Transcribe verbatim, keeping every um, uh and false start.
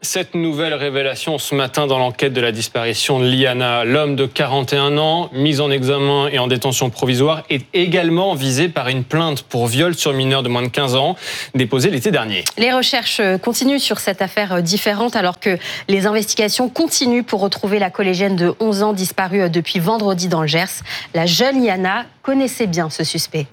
Cette nouvelle révélation ce matin dans l'enquête de la disparition de Liana. L'homme de quarante et un ans, mis en examen et en détention provisoire, est également visé par une plainte pour viol sur mineur de moins de quinze ans, déposée l'été dernier. Les recherches continuent sur cette affaire différente alors que les investigations continuent pour retrouver la collégienne de onze ans disparue depuis vendredi dans le Gers. La jeune Liana connaissait bien ce suspect.